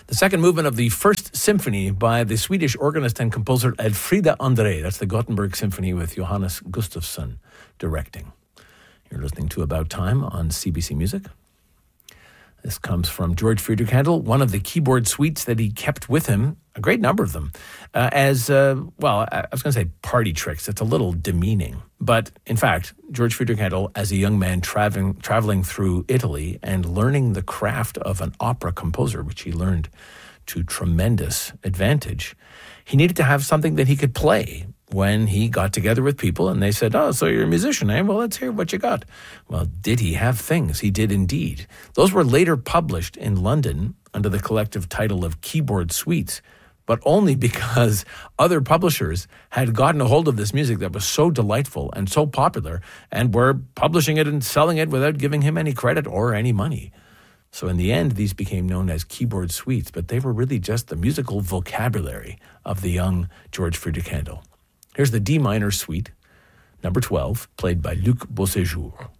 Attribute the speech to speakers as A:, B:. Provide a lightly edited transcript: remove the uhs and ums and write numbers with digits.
A: The second movement of the First Symphony by the Swedish organist and composer Elfrida André. That's the Gothenburg Symphony with Johannes Gustafsson directing. You're listening to About Time on CBC Music. This comes from George Friedrich Handel, one of the keyboard suites that he kept with him, a great number of them, I was going to say party tricks. It's a little demeaning. But in fact, George Friedrich Handel, as a young man traveling through Italy and learning the craft of an opera composer, which he learned to tremendous advantage, he needed to have something that he could play when he got together with people and they said, "Oh, so you're a musician, eh? Well, let's hear what you got." Well, did he have things? He did indeed. Those were later published in London under the collective title of Keyboard Suites, but only because other publishers had gotten a hold of this music that was so delightful and so popular and were publishing it and selling it without giving him any credit or any money. So in the end, these became known as keyboard suites, but they were really just the musical vocabulary of the young George Friedrich Handel. Here's the D minor suite, number 12, played by Luc Beauséjour.